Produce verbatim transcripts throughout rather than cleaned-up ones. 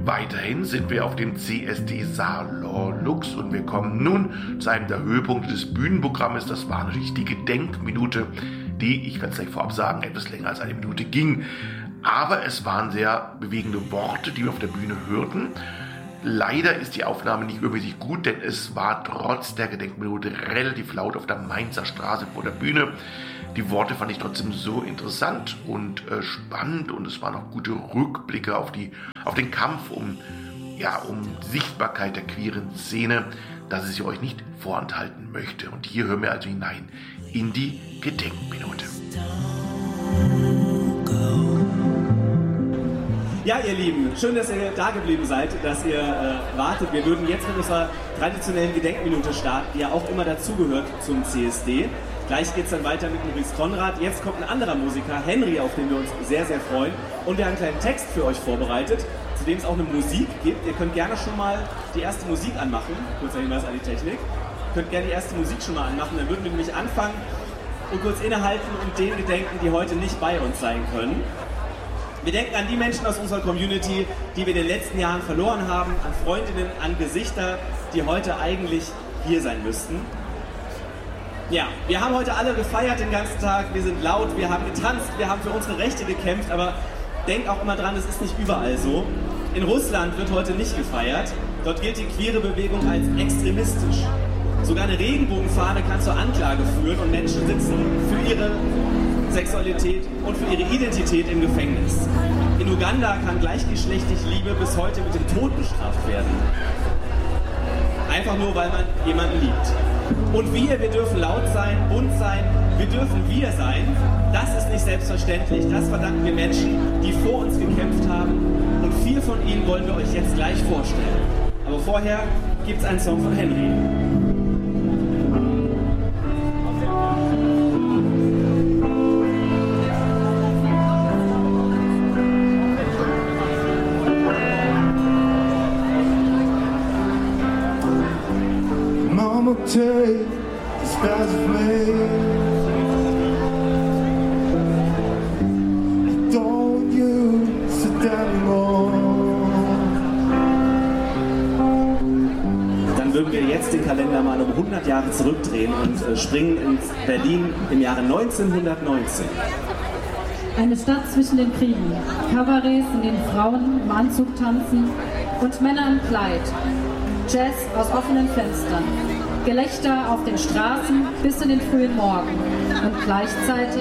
Weiterhin sind wir auf dem C S D Salon Lux und wir kommen nun zu einem der Höhepunkte des Bühnenprogrammes. Das war natürlich die Gedenkminute, die, ich kann es gleich vorab sagen, etwas länger als eine Minute ging. Aber es waren sehr bewegende Worte, die wir auf der Bühne hörten. Leider ist die Aufnahme nicht übermäßig gut, denn es war trotz der Gedenkminute relativ laut auf der Mainzer Straße vor der Bühne. Die Worte fand ich trotzdem so interessant und äh, spannend und es waren auch gute Rückblicke auf, die, auf den Kampf um, ja, um Sichtbarkeit der queeren Szene, dass ich sie euch nicht vorenthalten möchte. Und hier hören wir also hinein in die Gedenkminute. Ja, ihr Lieben, schön, dass ihr da geblieben seid, dass ihr äh, wartet. Wir würden jetzt mit unserer traditionellen Gedenkminute starten, die ja auch immer dazugehört zum C S D. Gleich geht es dann weiter mit Maurice Konrad. Jetzt kommt ein anderer Musiker, Henry, auf den wir uns sehr, sehr freuen. Und wir haben einen kleinen Text für euch vorbereitet, zu dem es auch eine Musik gibt. Ihr könnt gerne schon mal die erste Musik anmachen. Kurzer Hinweis an die Technik. Ihr könnt gerne die erste Musik schon mal anmachen. Dann würden wir nämlich anfangen und kurz innehalten und denen gedenken, die heute nicht bei uns sein können. Wir denken an die Menschen aus unserer Community, die wir in den letzten Jahren verloren haben, an Freundinnen, an Gesichter, die heute eigentlich hier sein müssten. Ja, wir haben heute alle gefeiert den ganzen Tag, wir sind laut, wir haben getanzt, wir haben für unsere Rechte gekämpft, aber denkt auch immer dran, es ist nicht überall so. In Russland wird heute nicht gefeiert, dort gilt die queere Bewegung als extremistisch. Sogar eine Regenbogenfahne kann zur Anklage führen und Menschen sitzen für ihre Sexualität und für ihre Identität im Gefängnis. In Uganda kann gleichgeschlechtliche Liebe bis heute mit dem Tod bestraft werden. Einfach nur, weil man jemanden liebt. Und wir, wir dürfen laut sein, bunt sein, wir dürfen wir sein. Das ist nicht selbstverständlich. Das verdanken wir Menschen, die vor uns gekämpft haben. Und vier von ihnen wollen wir euch jetzt gleich vorstellen. Aber vorher gibt es einen Song von Henry. Take the skies of me. Don't you sit down anymore. Dann würden wir jetzt den Kalender mal um hundert Jahre zurückdrehen und äh, springen ins Berlin im Jahre neunzehnhundertneunzehn. Eine Stadt zwischen den Kriegen. Kabarets, in denen Frauen im Anzug tanzen und Männer im Kleid. Jazz aus offenen Fenstern. Gelächter auf den Straßen bis in den frühen Morgen und gleichzeitig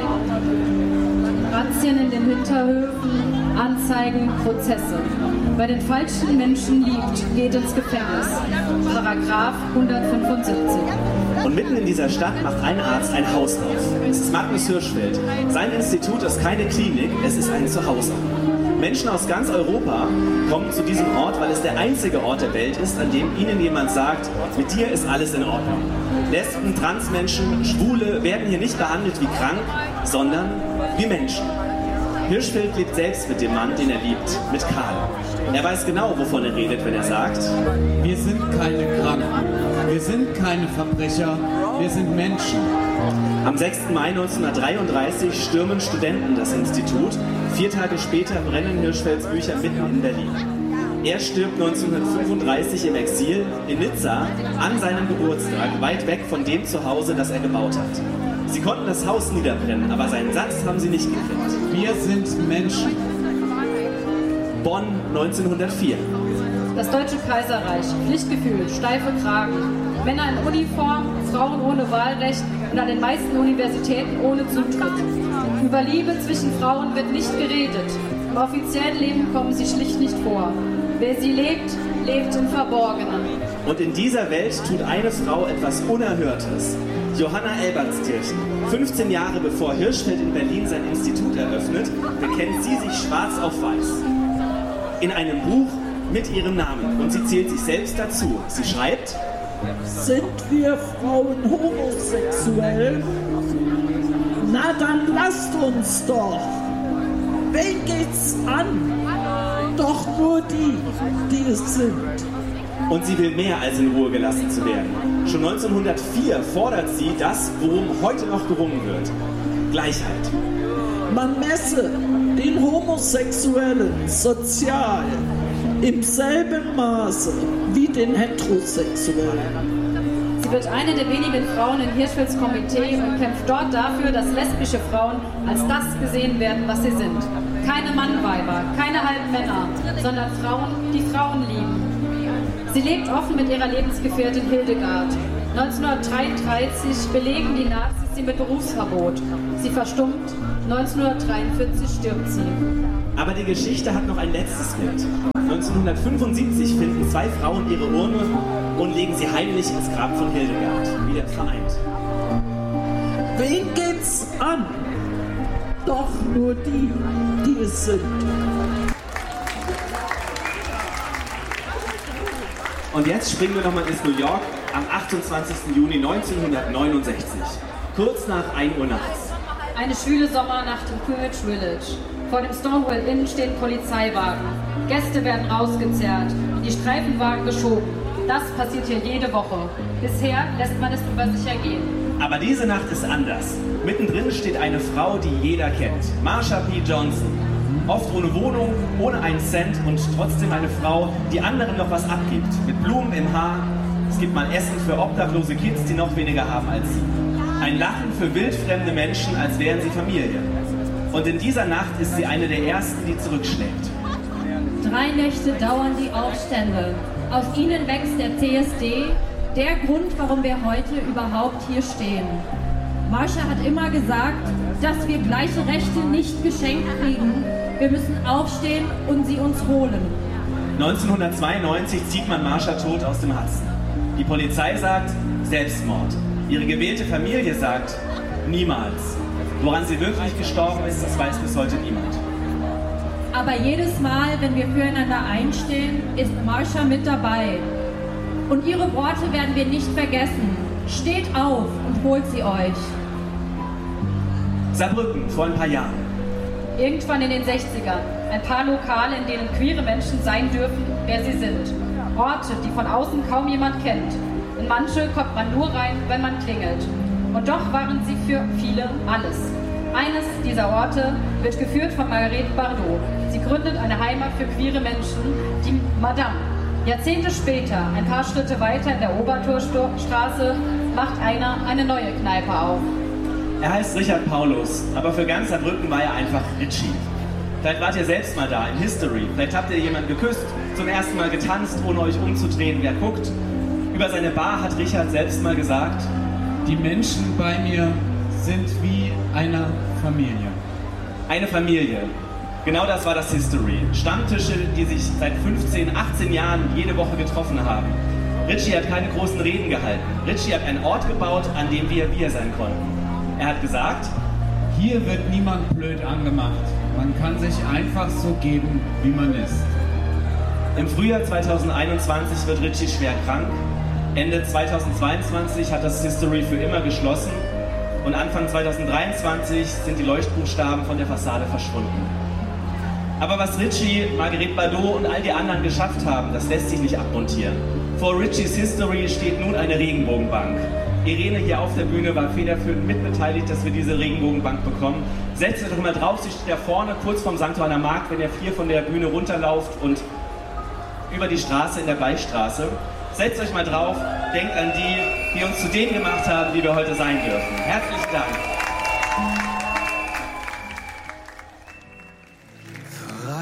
Razzien in den Hinterhöfen, Anzeigen, Prozesse. Wer den falschen Menschen liebt, geht ins Gefängnis. Paragraph hundertfünfundsiebzig. Und mitten in dieser Stadt macht ein Arzt ein Haus auf. Es ist Magnus Hirschfeld. Sein Institut ist keine Klinik, es ist ein Zuhause. Menschen aus ganz Europa kommen zu diesem Ort, weil es der einzige Ort der Welt ist, an dem ihnen jemand sagt, mit dir ist alles in Ordnung. Lesben, Transmenschen, Schwule werden hier nicht behandelt wie krank, sondern wie Menschen. Hirschfeld lebt selbst mit dem Mann, den er liebt, mit Karl. Er weiß genau, wovon er redet, wenn er sagt: Wir sind keine Kranken, wir sind keine Verbrecher, wir sind Menschen. Am sechsten Mai neunzehnhundertdreiunddreißig stürmen Studenten das Institut. Vier Tage später brennen Hirschfelds Bücher mitten in Berlin. Er stirbt neunzehnhundertfünfunddreißig im Exil in Nizza an seinem Geburtstag, weit weg von dem Zuhause, das er gebaut hat. Sie konnten das Haus niederbrennen, aber seinen Satz haben sie nicht gekriegt. Wir sind Menschen. Bonn neunzehnhundertvier. Das Deutsche Kaiserreich, Pflichtgefühl, steife Kragen, Männer in Uniform, Frauen ohne Wahlrecht und an den meisten Universitäten ohne Zutritt. Über Liebe zwischen Frauen wird nicht geredet. Im offiziellen Leben kommen sie schlicht nicht vor. Wer sie lebt, lebt im Verborgenen. Und in dieser Welt tut eine Frau etwas Unerhörtes. Johanna Elbertskirchen. fünfzehn Jahre bevor Hirschfeld in Berlin sein Institut eröffnet, bekennt sie sich schwarz auf weiß. In einem Buch mit ihrem Namen. Und sie zählt sich selbst dazu. Sie schreibt: Sind wir Frauen homosexuell? Na dann lasst uns doch. Wen geht's an? Doch nur die, die es sind. Und sie will mehr als in Ruhe gelassen zu werden. Schon neunzehnhundertvier fordert sie das, worum heute noch gerungen wird: Gleichheit. Man messe den Homosexuellen sozial im selben Maße wie den Heterosexuellen. Sie wird eine der wenigen Frauen in Hirschfelds Komitee und kämpft dort dafür, dass lesbische Frauen als das gesehen werden, was sie sind. Keine Mannweiber, keine halben Männer, sondern Frauen, die Frauen lieben. Sie lebt offen mit ihrer Lebensgefährtin Hildegard. neunzehnhundertdreiunddreißig belegen die Nazis sie mit Berufsverbot. Sie verstummt, neunzehnhundertdreiundvierzig stirbt sie. Aber die Geschichte hat noch ein letztes Bild. neunzehnhundertfünfundsiebzig finden zwei Frauen ihre Urne und legen sie heimlich ins Grab von Hildegard, wieder vereint. Wen geht's an? Doch nur die, die es sind. Und jetzt springen wir nochmal ins New York am achtundzwanzigsten Juni neunzehnhundertneunundsechzig, kurz nach ein Uhr nachts. Eine schwüle Sommernacht im Greenwich Village. Vor dem Stonewall Inn stehen Polizeiwagen. Gäste werden rausgezerrt, in die Streifenwagen geschoben. Das passiert hier jede Woche. Bisher lässt man es über sich ergehen. Aber diese Nacht ist anders. Mittendrin steht eine Frau, die jeder kennt. Marsha P. Johnson. Oft ohne Wohnung, ohne einen Cent und trotzdem eine Frau, die anderen noch was abgibt. Mit Blumen im Haar. Es gibt mal Essen für obdachlose Kids, die noch weniger haben als sie. Ein Lachen für wildfremde Menschen, als wären sie Familie. Und in dieser Nacht ist sie eine der ersten, die zurückschlägt. Drei Nächte dauern die Aufstände. Aus ihnen wächst der C S D, der Grund, warum wir heute überhaupt hier stehen. Marsha hat immer gesagt, dass wir gleiche Rechte nicht geschenkt kriegen. Wir müssen aufstehen und sie uns holen. neunzehnhundertzweiundneunzig zieht man Marsha tot aus dem Hudson. Die Polizei sagt Selbstmord. Ihre gewählte Familie sagt niemals. Woran sie wirklich gestorben ist, das weiß bis heute niemand. Aber jedes Mal, wenn wir füreinander einstehen, ist Marsha mit dabei. Und ihre Worte werden wir nicht vergessen. Steht auf und holt sie euch. Saarbrücken, vor ein paar Jahren. Irgendwann in den sechzigern. Ein paar Lokale, in denen queere Menschen sein dürfen, wer sie sind. Orte, die von außen kaum jemand kennt. In manche kommt man nur rein, wenn man klingelt. Und doch waren sie für viele alles. Eines dieser Orte wird geführt von Marguerite Bardot. Sie gründet eine Heimat für queere Menschen, die Madame. Jahrzehnte später, ein paar Schritte weiter in der Obertorstraße, macht einer eine neue Kneipe auf. Er heißt Richard Paulus, aber für ganz Saarbrücken war er einfach Richie. Vielleicht wart ihr selbst mal da, in History. Vielleicht habt ihr jemanden geküsst, zum ersten Mal getanzt, ohne euch umzudrehen, wer guckt. Über seine Bar hat Richard selbst mal gesagt: Die Menschen bei mir sind wie eine Familie. Eine Familie. Genau das war das History. Stammtische, die sich seit fünfzehn, achtzehn Jahren jede Woche getroffen haben. Richie hat keine großen Reden gehalten. Richie hat einen Ort gebaut, an dem wir wir sein konnten. Er hat gesagt: Hier wird niemand blöd angemacht. Man kann sich einfach so geben, wie man ist. Im Frühjahr zweitausendeinundzwanzig wird Richie schwer krank. Ende zweitausendzweiundzwanzig hat das History für immer geschlossen. Und Anfang zweitausenddreiundzwanzig sind die Leuchtbuchstaben von der Fassade verschwunden. Aber was Richie, Marguerite Bardot und all die anderen geschafft haben, das lässt sich nicht abmontieren. Vor Richies History steht nun eine Regenbogenbank. Irene hier auf der Bühne war federführend mitbeteiligt, dass wir diese Regenbogenbank bekommen. Setzt euch doch mal drauf, sie steht da vorne, kurz vorm Sankt Johanner Markt, wenn ihr vier von der Bühne runterlauft und über die Straße in der Bleichstraße. Setzt euch mal drauf, denkt an die, die uns zu denen gemacht haben, die wir heute sein dürfen. Herzlichen Dank.